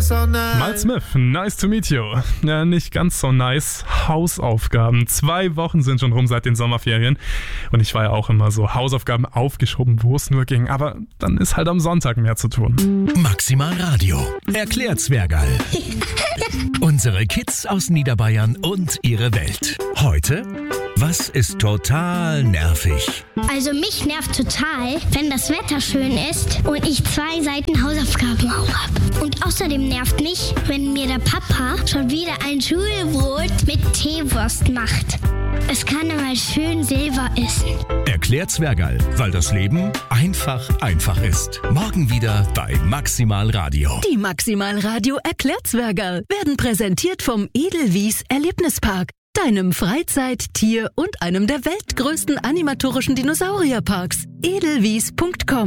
so nice. Miles Smith, nice to meet you. Ja, nicht ganz so nice. Hausaufgaben. 2 Wochen sind schon rum seit den Sommerferien. Und ich war ja auch immer so Hausaufgaben aufgeschoben, wo es nur ging. Aber dann ist halt am Sonntag mehr zu tun. Maximal Radio. Erklärt Zwergal. Unsere Kids aus Niederbayern und ihre Welt. Heute, was ist total nervig? Also mich nervt total, wenn das Wetter schön ist und ich 2 Seiten Hausaufgaben auch habe. Und außerdem nervt mich, wenn mir der Papa schon wieder ein Schulbrot mit Teewurst macht. Es kann aber schön Silber essen. Erklärt Zwergal, weil das Leben einfach ist. Morgen wieder bei Maximal Radio. Die Maximal Radio Erklärt Zwergal werden präsentiert vom Edelwies Erlebnispark, deinem Freizeit-, Tier- und einem der weltgrößten animatorischen Dinosaurierparks. edelwies.com